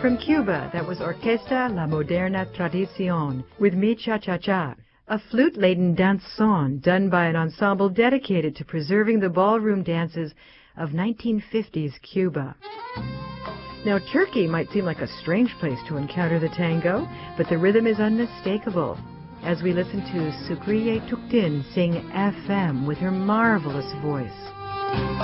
from Cuba, that was Orquesta La Moderna Tradicion with Mi Cha Cha Cha, a flute-laden danson done by an ensemble dedicated to preserving the ballroom dances of 1950s Cuba. Now, Turkey might seem like a strange place to encounter the tango, but the rhythm is unmistakable as we listen to Sukriye Tuktin sing FM with her marvelous voice.